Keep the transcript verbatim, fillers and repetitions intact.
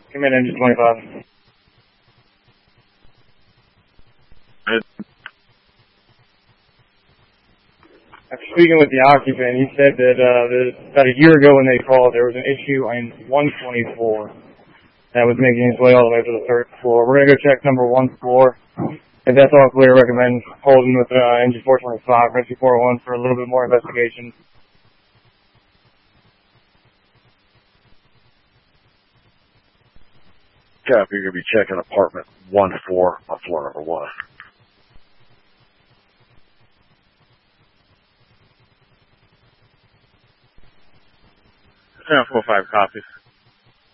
Come in, engine twenty-five. After speaking with the occupant, he said that uh, that about a year ago when they called, there was an issue on one twenty-four that was making its way all the way to the third floor. We're going to go check number one floor. If that's all clear, I recommend holding with uh, engine four twenty-five, rescue four oh one for a little bit more investigation. Cap, you're going to be checking apartment one four on floor number one. seven four five copies.